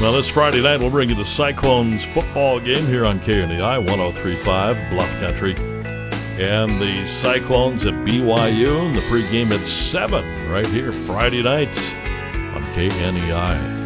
Well, this Friday night, we'll bring you the Cyclones football game here on KNEI 103.5 Bluff Country. And the Cyclones at BYU, and the pregame at 7 right here Friday night on KNEI.